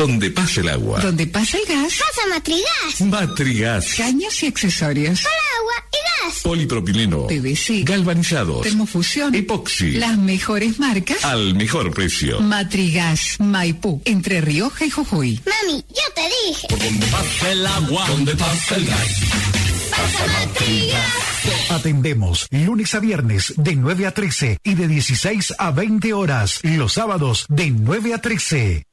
donde pasa el agua. Donde pasa el gas. Pasa Matrigas. Matrigas. Caños y accesorios. Para agua y gas. Polipropileno. PVC. Galvanizados. Termofusión. Epoxi. Las mejores marcas. Al mejor precio. Matrigas. Maipú. Entre Rioja y Jujuy. Mami, yo te dije. Por donde pasa el agua. Donde pasa el gas. Pasa Matrigas. Atendemos lunes a viernes de 9 a 13 y de 16 a 20 horas. Los sábados de 9 a 13.